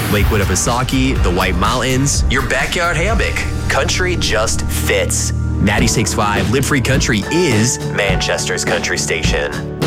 Lakewood Apisaki, the White Mountains, your backyard hammock. Country just fits. 96.5 Live Free Country is Manchester's country station.